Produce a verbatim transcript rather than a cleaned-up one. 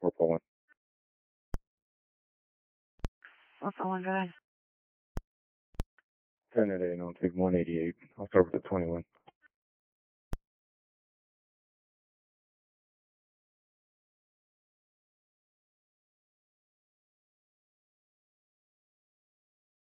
We're pulling. We're pulling, go ahead. ten at eight, I'll take one eighty-eight. I'll start with the twenty-one.